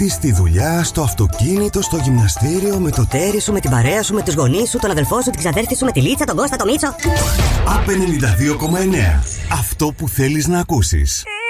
Στη δουλειά, στο αυτοκίνητο, στο γυμναστήριο, με το τέρι σου, με την παρέα σου, με τους γονείς σου, τον αδελφό σου, την ξαδέρφη σου, με τη Λίτσα, τον Κώστα, τον Μίτσο. ΑΠ 92,9. Αυτό που θέλεις να ακούσεις.